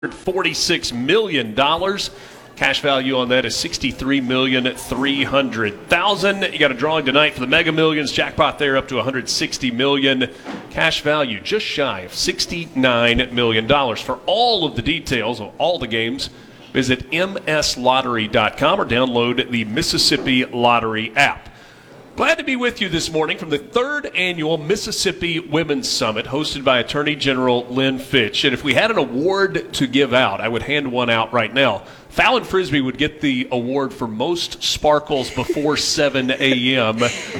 $46 million. Cash value on that is $63,300,000. You got a drawing tonight for the Mega Millions. Jackpot there up to $160 million. Cash value just shy of $69 million. For all of the details of all the games, visit mslottery.com or download the Mississippi Lottery app. Glad to be with you this morning from the third annual Mississippi Women's Summit hosted by Attorney General Lynn Fitch. And if we had an award to give out, I would hand one out right now. Fallon Frisbee would get the award for most sparkles before 7 a.m.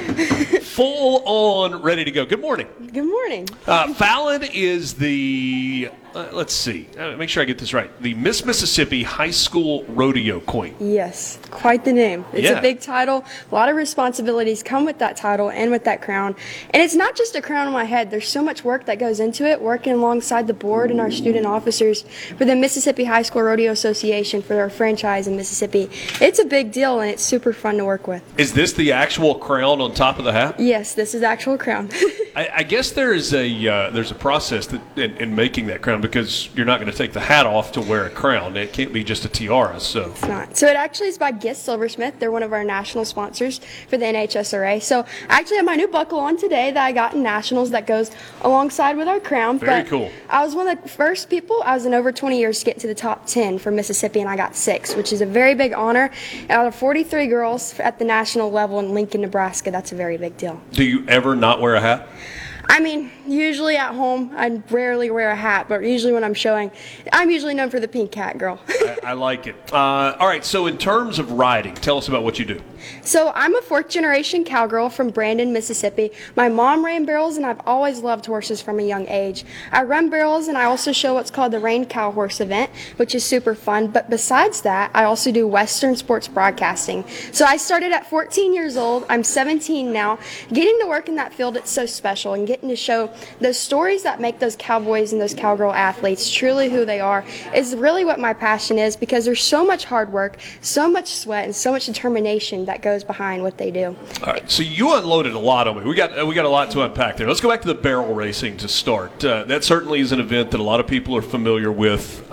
Full on, ready to go. Good morning. Good morning. Fallon is the, let's see, make sure I get this right, the Miss Mississippi High School Rodeo Queen. Yes, quite the name. It's a big title. A lot of responsibilities come with that title and with that crown. And it's not just a crown on my head. There's so much work that goes into it, working alongside the board and our student officers for the Mississippi High School Rodeo Association for our franchise in Mississippi. It's a big deal, and it's super fun to work with. Is this the actual crown on top of the hat? Yes, this is the actual crown. I guess there's a process in making that crown, because you're not going to take the hat off to wear a crown. It can't be just a tiara. So it's not. So it actually is by Gist Silversmith. They're one of our national sponsors for the NHSRA. So I actually have my new buckle on today that I got in nationals that goes alongside with our crown. Very cool. I was one of the first people. I was in over 20 years to get to the top 10 for Mississippi, and I got 6, which is a very big honor. Out of 43 girls at the national level in Lincoln, Nebraska, that's a very big deal. Do you ever not wear a hat? I mean, usually at home, I rarely wear a hat, but usually when I'm showing, I'm usually known for the pink hat girl. I like it. All right, so in terms of riding, tell us about what you do. So I'm a 4th-generation cowgirl from Brandon, Mississippi. My mom ran barrels, and I've always loved horses from a young age. I run barrels, and I also show what's called the Rain Cow Horse event, which is super fun. But besides that, I also do Western sports broadcasting. So I started at 14 years old. I'm 17 now. Getting to work in that field, it's so special, and getting to show those stories that make those cowboys and those cowgirl athletes truly who they are is really what my passion is, because there's so much hard work, so much sweat, and so much determination that goes behind what they do. All right, so you unloaded a lot on me. We got a lot to unpack there. Let's go back to the barrel racing to start. That certainly is an event that a lot of people are familiar with.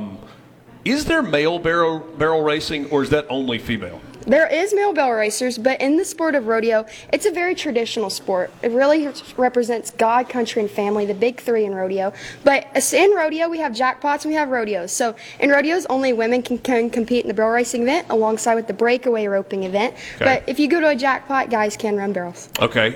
Is there male barrel racing, or is that only female? There is male barrel racers, but in the sport of rodeo, it's a very traditional sport. It really represents God, country, and family, the big 3 in rodeo. But in rodeo, we have jackpots and we have rodeos. So in rodeos, only women can compete in the barrel racing event alongside with the breakaway roping event. Okay. But if you go to a jackpot, guys can run barrels. Okay.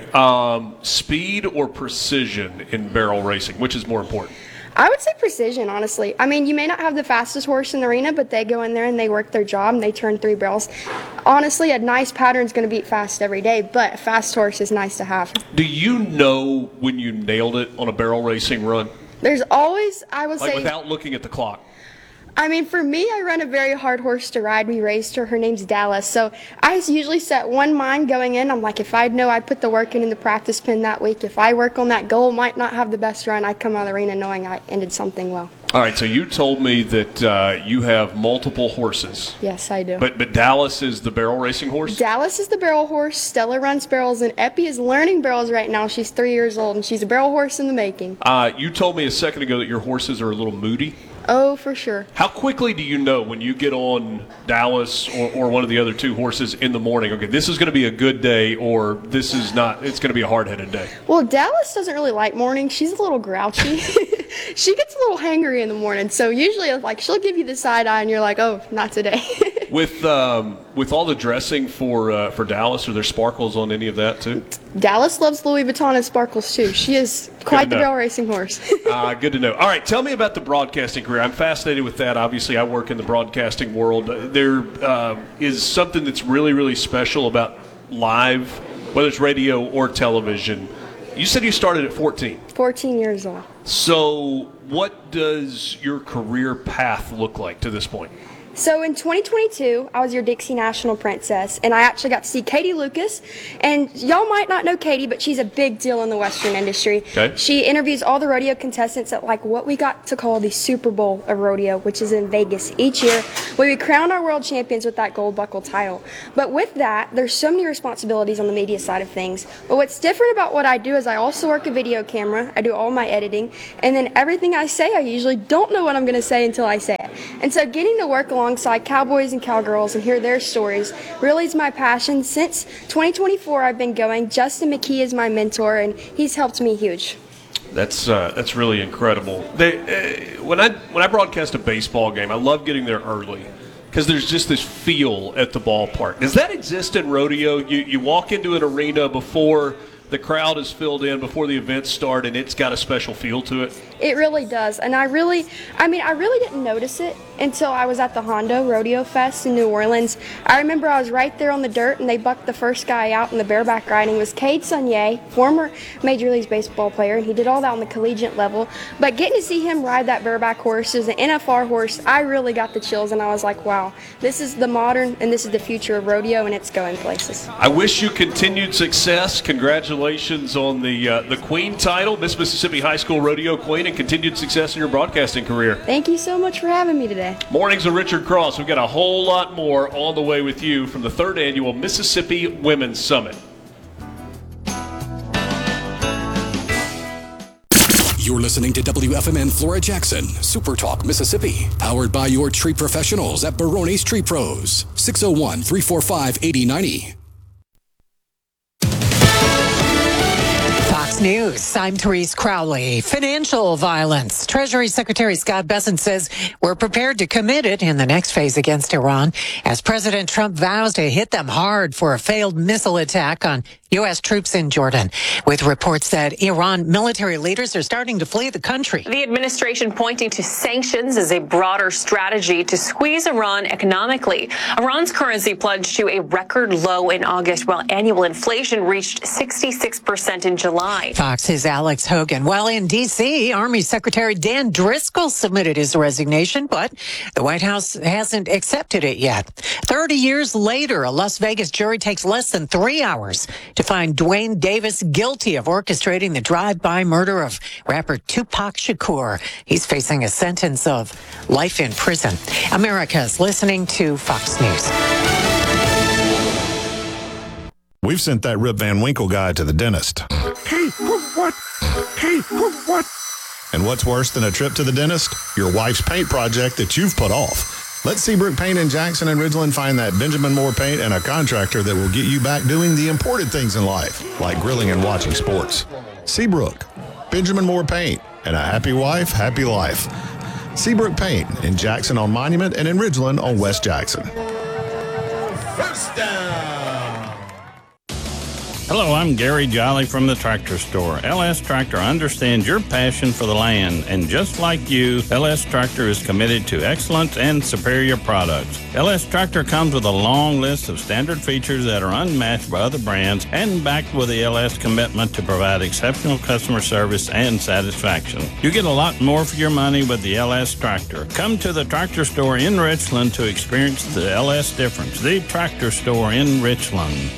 Speed or precision in barrel racing, which is more important? I would say precision, honestly. I mean, you may not have the fastest horse in the arena, but they go in there and they work their job and they turn 3 barrels. Honestly, a nice pattern is going to beat fast every day, but a fast horse is nice to have. Do you know when you nailed it on a barrel racing run? There's always, I would say... without looking at the clock. I mean, for me, I run a very hard horse to ride. We raised her. Her name's Dallas. So I usually set one mind going in. I'm like, if I know I put the work in the practice pen that week, if I work on that goal, might not have the best run, I come out of the arena knowing I ended something well. All right, so you told me that you have multiple horses. Yes, I do. But Dallas is the barrel racing horse? Dallas is the barrel horse. Stella runs barrels, and Epi is learning barrels right now. She's 3 years old, and she's a barrel horse in the making. You told me a second ago that your horses are a little moody. Oh, for sure. How quickly do you know when you get on Dallas or one of the other 2 horses in the morning, okay, this is going to be a good day, or this is not, it's going to be a hard-headed day? Well, Dallas doesn't really like mornings. She's a little grouchy. She gets a little hangry in the morning, so usually like she'll give you the side eye and you're like, oh, not today. With all the dressing for Dallas, are there sparkles on any of that too? Dallas loves Louis Vuitton and sparkles too. She is quite the barrel racing horse. Good to know. All right, tell me about the broadcasting career. I'm fascinated with that. Obviously, I work in the broadcasting world. There is something that's really, really special about live, whether it's radio or television. You said you started at 14. 14 years old. So what does your career path look like to this point? So in 2022, I was your Dixie National Princess, and I actually got to see Katie Lucas. And y'all might not know Katie, but she's a big deal in the Western industry. Okay. She interviews all the rodeo contestants at like what we got to call the Super Bowl of rodeo, which is in Vegas each year, where we crown our world champions with that gold buckle title. But with that, there's so many responsibilities on the media side of things. But what's different about what I do is I also work a video camera. I do all my editing, and then everything I say, I usually don't know what I'm going to say until I say it. And so getting to work alongside cowboys and cowgirls and hear their stories really is my passion. Since 2024, I've been going. Justin McKee is my mentor, and he's helped me huge. That's really incredible. When I broadcast a baseball game, I love getting there early because there's just this feel at the ballpark. Does that exist in rodeo? You walk into an arena before the crowd is filled in, before the events start, and it's got a special feel to it? It really does. And I really didn't notice it until I was at the Hondo Rodeo Fest in New Orleans. I remember I was right there on the dirt, and they bucked the first guy out in the bareback riding. It was Cade Sunye, former Major League Baseball player, and he did all that on the collegiate level. But getting to see him ride that bareback horse as an NFR horse, I really got the chills, and I was like, wow, this is the modern and this is the future of rodeo, and it's going places. I wish you continued success. Congratulations on the Queen title, Miss Mississippi High School Rodeo Queen, and continued success in your broadcasting career. Thank you so much for having me today. Mornings with Richard Cross. We've got a whole lot more on the way with you from the 3rd Annual Mississippi Women's Summit. You're listening to WFMN Flora Jackson, Super Talk, Mississippi. Powered by your tree professionals at Barone's Tree Pros. 601-345-8090. Fox News, I'm Therese Crowley. Financial violence. Treasury Secretary Scott Bessent says we're prepared to commit it in the next phase against Iran as President Trump vows to hit them hard for a failed missile attack on U.S. troops in Jordan, with reports that Iran military leaders are starting to flee the country. The administration pointing to sanctions as a broader strategy to squeeze Iran economically. Iran's currency plunged to a record low in August, while annual inflation reached 66% in July. Fox's Alex Hogan. Well, in D.C., Army Secretary Dan Driscoll submitted his resignation, but the White House hasn't accepted it yet. 30 years later, a Las Vegas jury takes less than 3 hours to find Dwayne Davis guilty of orchestrating the drive-by murder of rapper Tupac Shakur. He's facing a sentence of life in prison. America's listening to Fox News. We've sent that Rip Van Winkle guy to the dentist. Hey, what? Hey, what? And what's worse than a trip to the dentist? Your wife's paint project that you've put off. Let Seabrook Paint in Jackson and Ridgeland find that Benjamin Moore paint and a contractor that will get you back doing the important things in life, like grilling and watching sports. Seabrook, Benjamin Moore Paint, and a happy wife, happy life. Seabrook Paint in Jackson on Monument and in Ridgeland on West Jackson. First down. Hello, I'm Gary Jolly from the Tractor Store. LS Tractor understands your passion for the land, and just like you, LS Tractor is committed to excellence and superior products. LS Tractor comes with a long list of standard features that are unmatched by other brands and backed with the LS commitment to provide exceptional customer service and satisfaction. You get a lot more for your money with the LS Tractor. Come to the Tractor Store in Richland to experience the LS difference. The Tractor Store in Richland.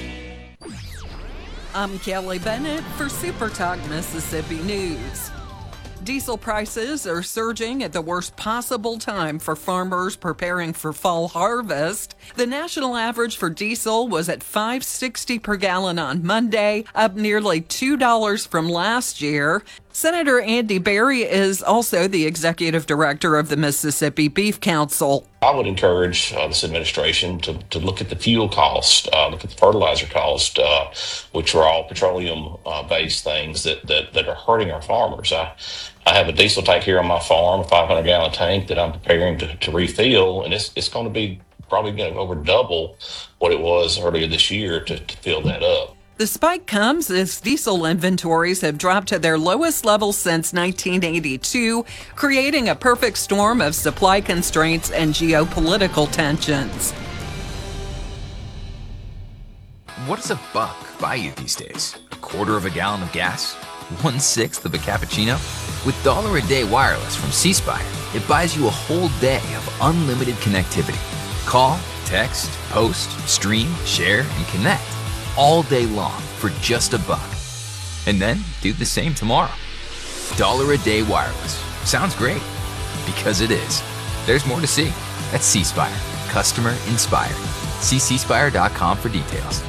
I'm Kelly Bennett for Super Talk Mississippi News. Diesel prices are surging at the worst possible time for farmers preparing for fall harvest. The national average for diesel was at $5.60 per gallon on Monday, up nearly $2 from last year. Senator Andy Berry is also the executive director of the Mississippi Beef Council. I would encourage this administration to look at the fuel cost, look at the fertilizer cost, which are all petroleum-based things that are hurting our farmers. I have a diesel tank here on my farm, a 500-gallon tank that I'm preparing to refill, and it's going to be probably going to over double what it was earlier this year to fill that up. The spike comes as diesel inventories have dropped to their lowest level since 1982, creating a perfect storm of supply constraints and geopolitical tensions. What does a buck buy you these days? A quarter of a gallon of gas? 1/6 of a cappuccino? With $1 a day wireless from C Spire, It buys you a whole day of unlimited connectivity. Call, text, post, stream, share, and connect all day long for just $1. And then do the same tomorrow. $1 a day wireless. Sounds great. Because it is. There's more to see. That's C Spire. Customer inspired. See cspire.com for details.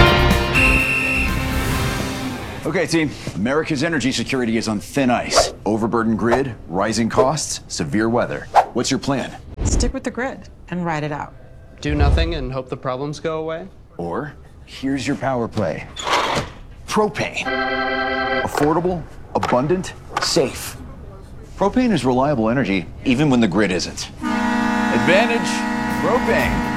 Okay, team. America's energy security is on thin ice. Overburdened grid, rising costs, severe weather. What's your plan? Stick with the grid and ride it out. Do nothing and hope the problems go away? Or, here's your power play. Propane. Affordable, abundant, safe. Propane is reliable energy even when the grid isn't. Advantage propane.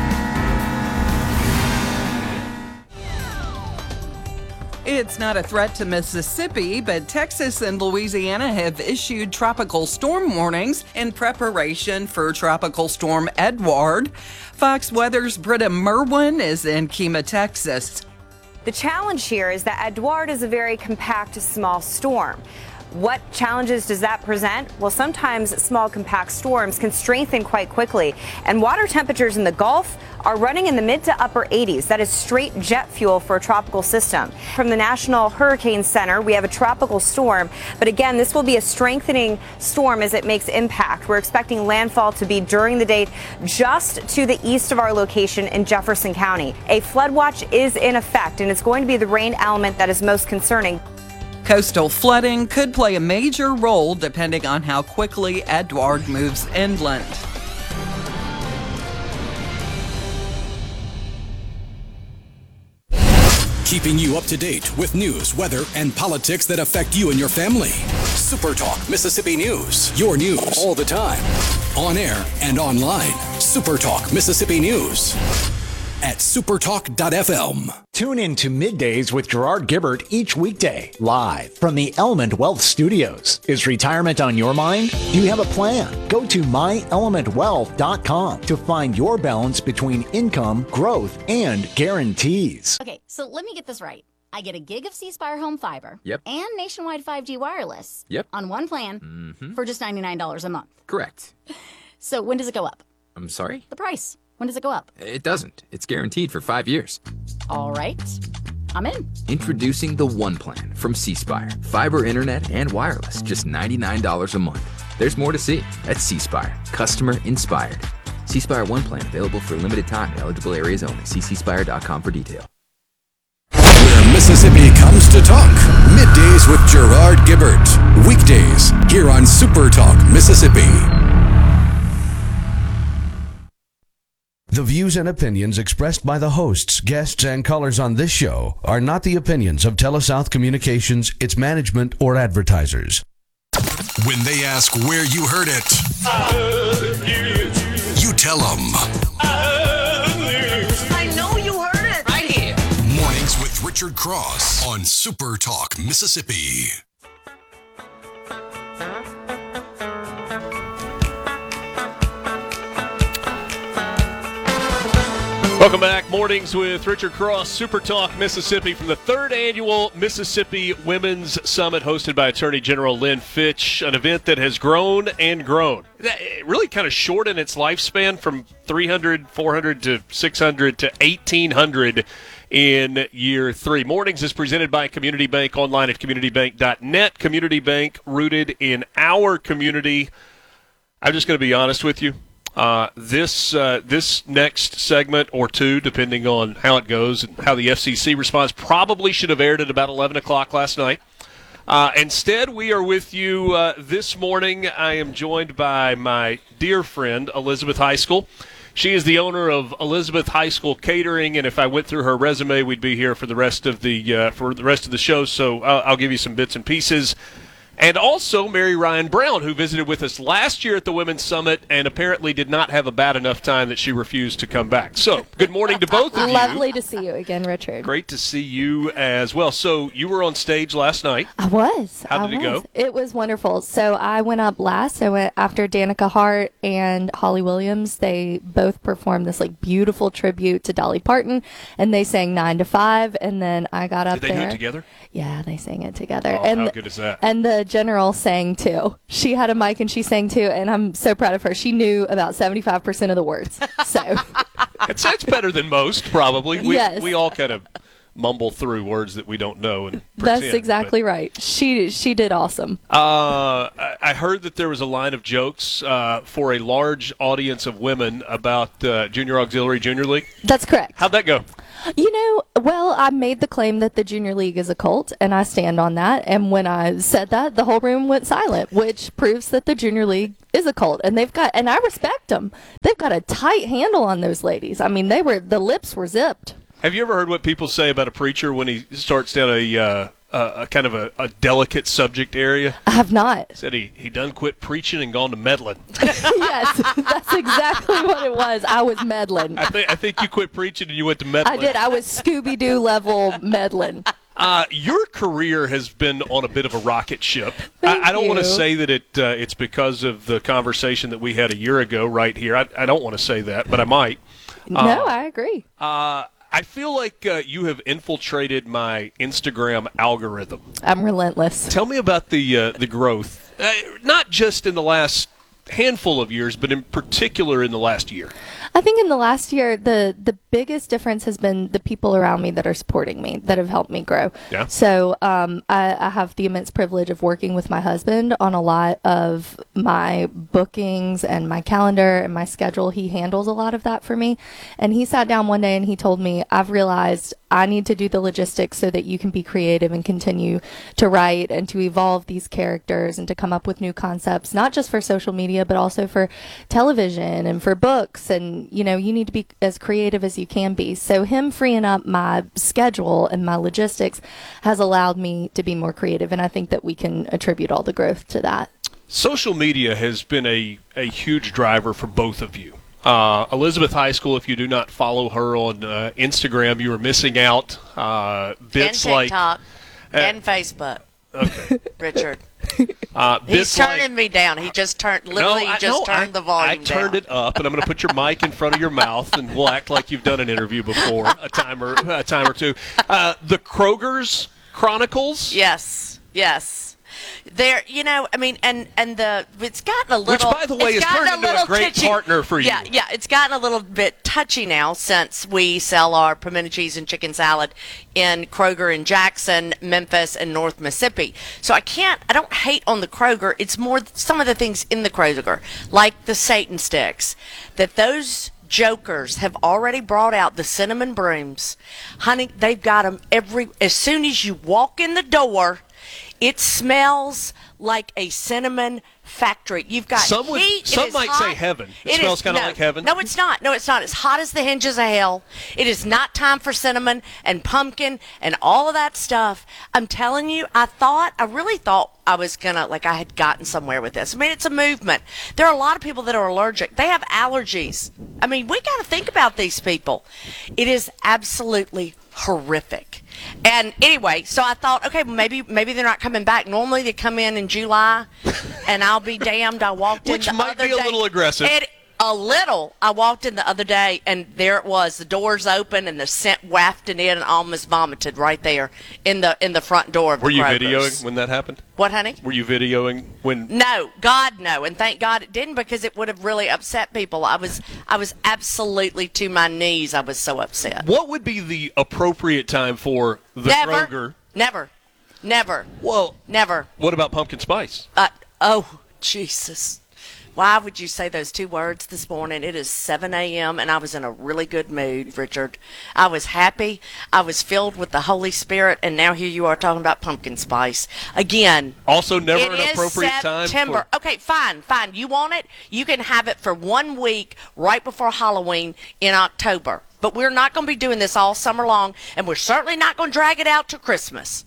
It's not a threat to Mississippi, but Texas and Louisiana have issued tropical storm warnings in preparation for Tropical Storm Edward. Fox Weather's Britta Merwin is in Kemah, Texas. The challenge here is that Edouard is a very compact, small storm. What challenges does that present? Well, sometimes small, compact storms can strengthen quite quickly, and water temperatures in the Gulf are running in the mid to upper 80s. That is straight jet fuel for a tropical system. From the National Hurricane Center, we have a tropical storm, but again, this will be a strengthening storm as it makes impact. We're expecting landfall to be during the day just to the east of our location in Jefferson County. A flood watch is in effect, and it's going to be the rain element that is most concerning. Coastal flooding could play a major role depending on how quickly Edward moves inland. Keeping you up to date with news, weather, and politics that affect you and your family. Super Talk Mississippi News. Your news all the time. On air and online. Super Talk Mississippi News. At supertalk.fm. Tune in to Middays with Gerard Gibbert each weekday, live from the Element Wealth Studios. Is retirement on your mind? Do you have a plan? Go to myelementwealth.com to find your balance between income, growth, and guarantees. Okay, so let me get this right. I get a gig of C Spire home fiber. Yep. And nationwide 5G wireless. Yep. On one plan for just $99 a month. Correct. So when does it go up? I'm sorry? The price. When does it go up? It doesn't. It's guaranteed for 5 years. All right. I'm in. Introducing the One Plan from C Spire. Fiber internet and wireless, just $99 a month. There's more to see at C Spire. Customer inspired. C Spire One Plan available for a limited time in eligible areas only. See cspire.com for detail. Where Mississippi comes to talk. Middays with Gerard Gibbert. Weekdays here on Super Talk Mississippi. The views and opinions expressed by the hosts, guests, and callers on this show are not the opinions of TeleSouth Communications, its management, or advertisers. When they ask where you heard it, you tell them. I know you heard it. Right here. Mornings with Richard Cross on Super Talk Mississippi. Welcome back. Mornings with Richard Cross, Super Talk Mississippi, from the 3rd Annual Mississippi Women's Summit hosted by Attorney General Lynn Fitch, an event that has grown and grown. It really kind of shortened its lifespan from 300, 400 to 600 to 1,800 in year 3. Mornings is presented by Community Bank, online at communitybank.net. Community Bank, rooted in our community. I'm just going to be honest with you. This next segment or two, depending on how it goes and how the FCC responds, probably should have aired at about 11 o'clock last night. Instead, we are with you this morning. I am joined by my dear friend, Elizabeth Heiskell. She is the owner of Elizabeth Heiskell Catering, and if I went through her resume, we'd be here for the rest of the show. So I'll give you some bits and pieces. And also Mary Ryan Brown, who visited with us last year at the Women's Summit and apparently did not have a bad enough time that she refused to come back. So, good morning to both of you. Lovely to see you again, Richard. Great to see you as well. So, you were on stage last night. I was. How did it go? It was wonderful. So, I went up last. I went after Danica Hart and Holly Williams. They both performed this beautiful tribute to Dolly Parton, and they sang 9 to 5, and then I got up there. Did they do it together? Yeah, they sang it together. Oh, how good is that? And the general sang too. She had a mic and she sang too, and I'm so proud of her. She knew about 75% of the words. So It's better than most, probably. Yes. We all kind of mumble through words that we don't know and that's pretend, exactly right. She did awesome. I heard that there was a line of jokes for a large audience of women about Junior Auxiliary Junior League. That's correct. How'd that go? Well, I made the claim that the Junior League is a cult, and I stand on that. And when I said that, the whole room went silent, which proves that the Junior League is a cult. And and I respect them. They've got a tight handle on those ladies. I mean, the lips were zipped. Have you ever heard what people say about a preacher when he starts down a kind of a delicate subject area? I have not. Said he done quit preaching and gone to meddling. Yes, that's exactly what it was. I was meddling. I think you quit preaching and you went to meddling. I did. I was Scooby-Doo level meddling. Your career has been on a bit of a rocket ship. Thank I don't want to you. say that it's because of the conversation that we had a year ago right here. I don't want to say that, but I might. No, I agree. I feel like you have infiltrated my Instagram algorithm. I'm relentless. Tell me about the growth, not just in the last handful of years, but in particular in the last year. I think in the last year, the biggest difference has been the people around me that are supporting me, that have helped me grow. Yeah. So I have the immense privilege of working with my husband on a lot of my bookings and my calendar and my schedule. He handles a lot of that for me. And he sat down one day and he told me, I've realized I need to do the logistics so that you can be creative and continue to write and to evolve these characters and to come up with new concepts, not just for social media, but also for television and for books. And, you need to be as creative as you can be. So him freeing up my schedule and my logistics has allowed me to be more creative. And I think that we can attribute all the growth to that. Social media has been a huge driver for both of you. Elizabeth High School, if you do not follow her on Instagram, you are missing out. Bits and like TikTok and Facebook. Okay. Richard. Bits He's turning like, me down. He just turned the volume I turned it up, and I'm going to put your mic in front of your mouth, and we'll act like you've done an interview before a time or two. The Kroger's Chronicles. Yes. There, it's gotten a little. Which, by the way, has turned into a great partner for you. Yeah, it's gotten a little bit touchy now since we sell our pimento cheese and chicken salad in Kroger in Jackson, Memphis, and North Mississippi. So I don't hate on the Kroger. It's more some of the things in the Kroger, like the Satan sticks, that those jokers have already brought out the cinnamon brooms. Honey, they've got them as soon as you walk in the door. It smells like a cinnamon factory. You've got heat. Some might say heaven. It smells kind of like heaven. No, it's not. It's hot as the hinges of hell. It is not time for cinnamon and pumpkin and all of that stuff. I'm telling you, I really thought I was I had gotten somewhere with this. I mean, it's a movement. There are a lot of people that are allergic. They have allergies. I mean, we got to think about these people. It is absolutely horrific. And anyway, so I thought, okay, well, maybe they're not coming back. Normally they come in July, and I'll be damned. I walked in the other day. Which might be a little aggressive. A little. I walked in the other day, and there it was. The doors open, and the scent wafted in, and almost vomited right there in the front door of the Were you Kroger's. videoing when that happened? What, honey? Were you videoing when? No, God, no, and thank God it didn't, because it would have really upset people. I was absolutely to my knees. I was so upset. What would be the appropriate time for the Kroger? Never. Well, never. What about pumpkin spice? Oh, Jesus. Why would you say those two words this morning? It is 7 a.m., and I was in a really good mood, Richard. I was happy. I was filled with the Holy Spirit, and now here you are talking about pumpkin spice. Again. Also never an appropriate time? September. Okay, fine. You want it? You can have it for 1 week right before Halloween in October. But we're not going to be doing this all summer long, and we're certainly not going to drag it out to Christmas.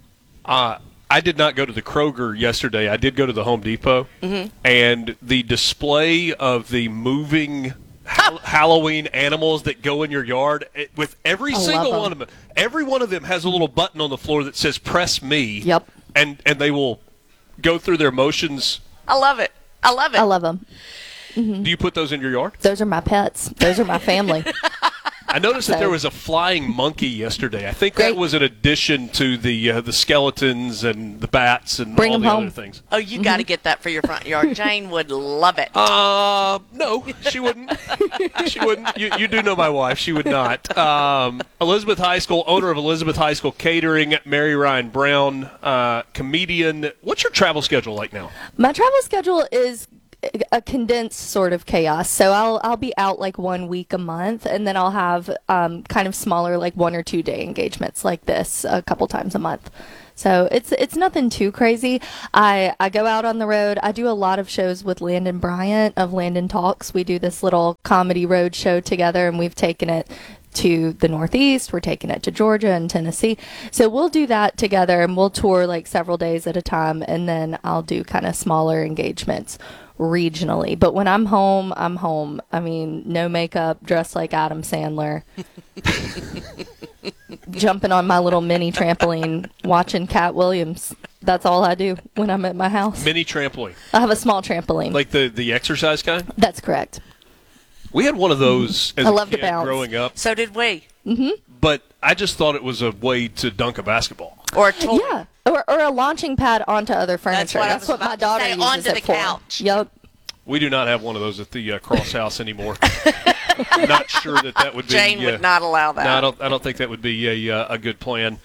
I did not go to the Kroger yesterday. I did go to the Home Depot, and the display of the moving Halloween animals that go in your yard, with every single one of them, every one of them has a little button on the floor that says "Press Me." Yep. And they will go through their motions. I love it. I love them. Do you put those in your yard? Those are my pets. Those are my family. I noticed that there was a flying monkey yesterday. I think that was an addition to the skeletons and the bats and all the other things. Oh, you got to get that for your front yard. Jane would love it. No, she wouldn't. She wouldn't. You do know my wife. She would not. Elizabeth High School, owner of Elizabeth High School Catering, Mary Ryan Brown, comedian. What's your travel schedule like now? My travel schedule is a condensed sort of chaos. So I'll be out like 1 week a month, and then I'll have kind of smaller, like 1 or 2 day engagements like this a couple times a month. So it's nothing too crazy. I go out on the road. I do a lot of shows with Landon Bryant of Landon Talks. We do this little comedy road show together, and we've taken it to the Northeast. We're taking it to Georgia and Tennessee. So we'll do that together, and we'll tour like several days at a time, and then I'll do kind of smaller engagements regionally. But when I'm home, I'm home. I mean, no makeup, dressed like Adam Sandler. Jumping on my little mini trampoline, watching Cat Williams. That's all I do when I'm at my house. Mini trampoline. I have a small trampoline. Like the exercise kind? That's correct. We had one of those as I a love to kid bounce. growing up. So did we. Mm-hmm. But I just thought it was a way to dunk a basketball. Or a toy. Yeah. Or a launching pad onto other furniture. That's what my daughter uses onto it the for. couch. Yep. We do not have one of those at the Cross House anymore. Not sure that would be. Jane would not allow that. No, I don't think that would be a good plan.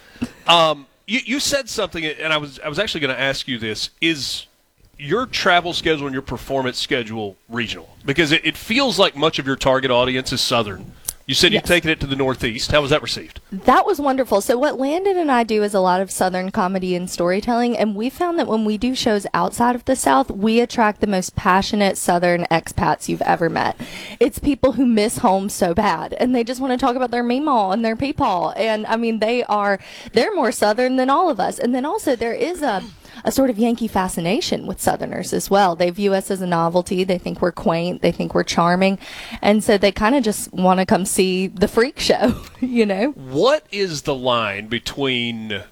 You said something, and I was actually going to ask you this: is your travel schedule and your performance schedule regional? Because it feels like much of your target audience is Southern. You said you've taken it to the Northeast. How was that received? That was wonderful. So what Landon and I do is a lot of Southern comedy and storytelling, and we found that when we do shows outside of the South, we attract the most passionate Southern expats you've ever met. It's people who miss home so bad, and they just want to talk about their meemaw and their peepaw. And, I mean, they're more Southern than all of us. And then also there is a sort of Yankee fascination with Southerners as well. They view us as a novelty. They think we're quaint. They think we're charming. And so they kind of just want to come see the freak show, you know? What is the line between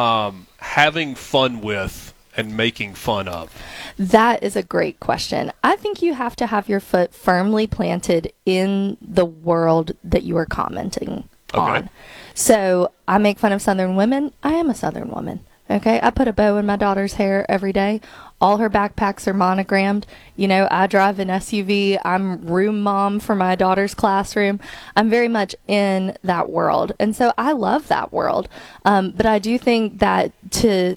having fun with and making fun of? That is a great question. I think you have to have your foot firmly planted in the world that you are commenting on. So I make fun of Southern women. I am a Southern woman. Okay, I put a bow in my daughter's hair every day. All her backpacks are monogrammed. You know, I drive an SUV. I'm room mom for my daughter's classroom. I'm very much in that world. And so I love that world. But I do think that to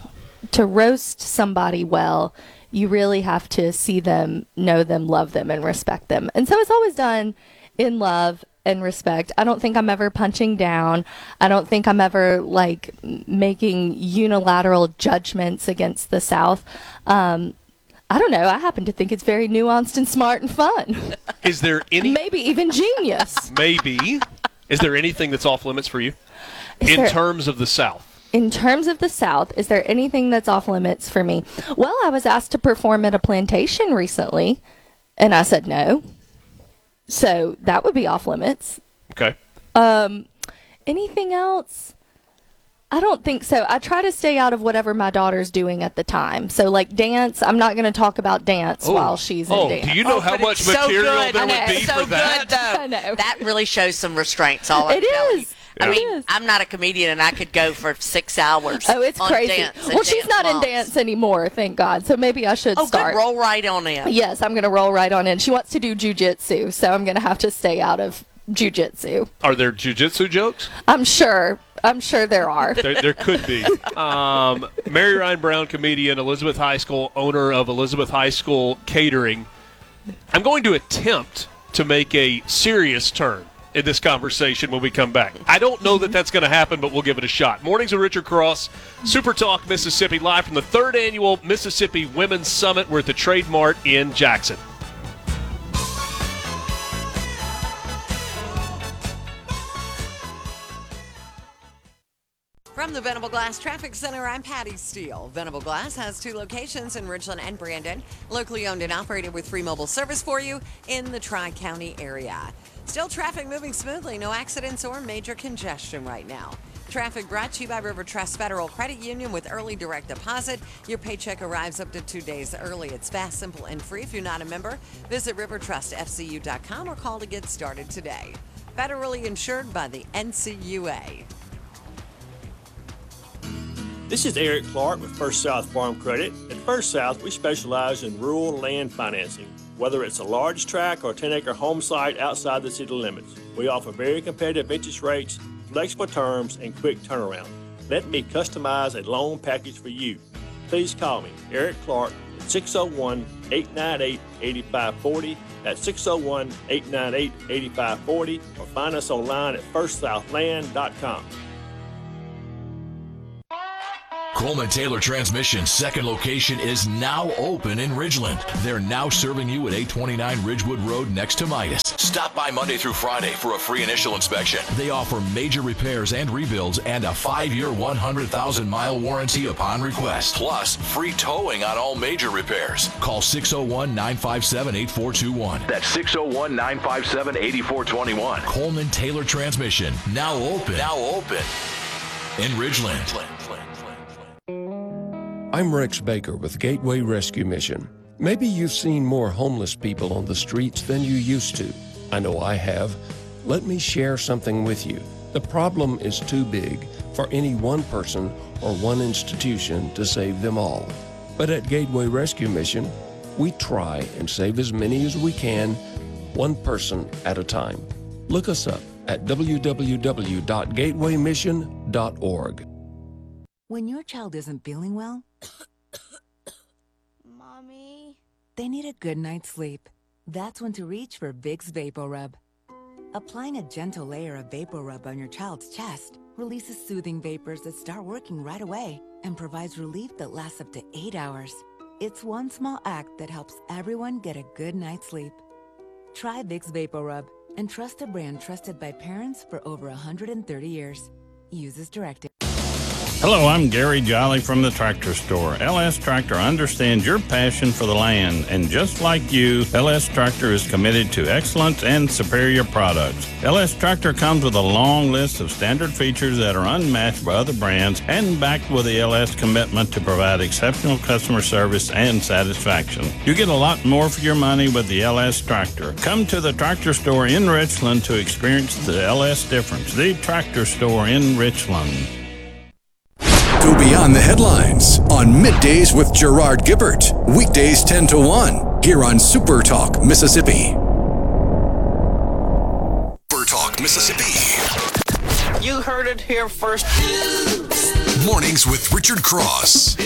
roast somebody well, you really have to see them, know them, love them, and respect them. And so it's always done in love and respect. I don't think I'm ever punching down. I don't think I'm ever like making unilateral judgments against the South. I don't know. I happen to think it's very nuanced and smart and fun. Is there any? Maybe even genius. Maybe. Is there anything that's off limits for you terms of the South? In terms of the South, is there anything that's off limits for me? Well, I was asked to perform at a plantation recently, and I said no. So that would be off limits. Okay. Anything else? I don't think so. I try to stay out of whatever my daughter's doing at the time. So, like dance, I'm not going to talk about dance while she's in dance. Do you know how much material there would be for that? Though. I know. That really shows some restraints. All I'm It telling is. you. I mean, I'm not a comedian, and I could go for 6 hours. Oh, it's on crazy. Dance Well, she's not in dance anymore, thank God. So maybe I should start. Good. Roll right on in. Yes, I'm going to roll right on in. She wants to do jujitsu, so I'm going to have to stay out of jujitsu. Are there jujitsu jokes? I'm sure there are. There could be. Mary Ryan Brown, comedian, Elizabeth High School, owner of Elizabeth High School Catering. I'm going to attempt to make a serious turn in this conversation when we come back. I don't know that that's going to happen, but we'll give it a shot. Mornings with Richard Cross, Super Talk Mississippi, live from the 3rd Annual Mississippi Women's Summit. We're at the Trade Mart in Jackson. From the Venable Glass Traffic Center, I'm Patty Steele. Venable Glass has 2 locations in Ridgeland and Brandon, locally owned and operated with free mobile service for you in the Tri-County area. Still traffic moving smoothly, no accidents or major congestion right now. Traffic brought to you by River Trust Federal Credit Union with early direct deposit. Your paycheck arrives up to 2 days early. It's fast, simple, and free. If you're not a member, visit rivertrustfcu.com or call to get started today. Federally insured by the NCUA. This is Eric Clark with First South Farm Credit. At First South, we specialize in rural land financing. Whether it's a large tract or 10-acre home site outside the city limits, we offer very competitive interest rates, flexible terms, and quick turnaround. Let me customize a loan package for you. Please call me, Eric Clark, at 601-898-8540. That's 601-898-8540, or find us online at firstsouthland.com. Coleman Taylor Transmission's second location is now open in Ridgeland. They're now serving you at 829 Ridgewood Road next to Midas. Stop by Monday through Friday for a free initial inspection. They offer major repairs and rebuilds and a 5-year, 100,000-mile warranty upon request. Plus, free towing on all major repairs. Call 601-957-8421. That's 601-957-8421. Coleman Taylor Transmission, now open in Ridgeland. I'm Rex Baker with Gateway Rescue Mission. Maybe you've seen more homeless people on the streets than you used to. I know I have. Let me share something with you. The problem is too big for any one person or one institution to save them all. But at Gateway Rescue Mission, we try and save as many as we can, one person at a time. Look us up at www.gatewaymission.org. When your child isn't feeling well, Mommy, they need a good night's sleep. That's when to reach for Vicks VapoRub. Applying a gentle layer of VapoRub on your child's chest releases soothing vapors that start working right away and provides relief that lasts up to 8 hours. It's one small act that helps everyone get a good night's sleep. Try Vicks VapoRub and trust a brand trusted by parents for over 130 years. Use as directed. Hello, I'm Gary Jolly from the Tractor Store. LS Tractor understands your passion for the land, and just like you, LS Tractor is committed to excellence and superior products. LS Tractor comes with a long list of standard features that are unmatched by other brands and backed with the LS commitment to provide exceptional customer service and satisfaction. You get a lot more for your money with the LS Tractor. Come to the Tractor Store in Richland to experience the LS difference. The Tractor Store in Richland. Go beyond the headlines on Middays with Gerard Gibbert. Weekdays 10 to 1 here on Super Talk, Mississippi. Super Talk, Mississippi. You heard it here first. Mornings with Richard Cross.